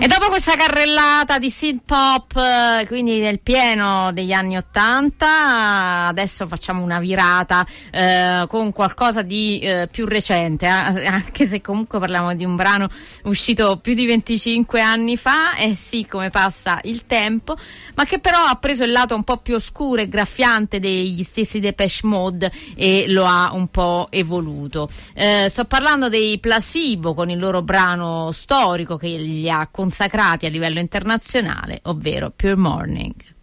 E dopo questa carrellata di synth pop, quindi nel pieno degli anni '80, adesso facciamo una virata con qualcosa di più recente, anche se comunque parliamo di un brano uscito più di 25 anni fa, e sì, come passa il tempo, ma che però ha preso il lato un po' più oscuro e graffiante degli stessi Depeche Mode e lo ha un po' evoluto. Sto parlando dei Placebo con il loro brano storico che li ha consacrati a livello internazionale, ovvero Pure Morning.